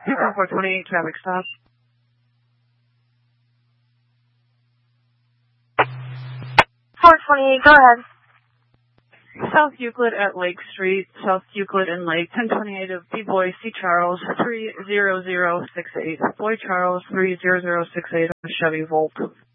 428 traffic stop. 428, go ahead. South Euclid at Lake Street, South Euclid and Lake, 1028 of D. Boy C. Charles, 30068. Boy Charles, 30068 on Chevy Volt.